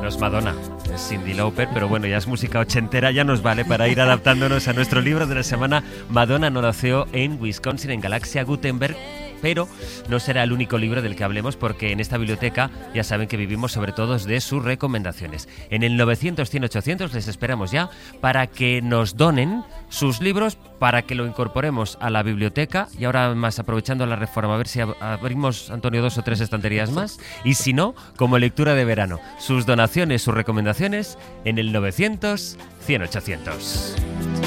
no es Madonna, es Cyndi Lauper, pero bueno, ya es música ochentera, ya nos vale para ir adaptándonos a nuestro libro de la semana. Madonna no nació en Wisconsin, en Galaxia Gutenberg, pero no será el único libro del que hablemos, porque en esta biblioteca ya saben que vivimos sobre todo de sus recomendaciones. En el 900-100-800 les esperamos ya para que nos donen sus libros, para que lo incorporemos a la biblioteca. Y ahora más, aprovechando la reforma, a ver si abrimos, Antonio, 2 o 3 estanterías más, y si no, como lectura de verano. Sus donaciones, sus recomendaciones en el 900-100-800.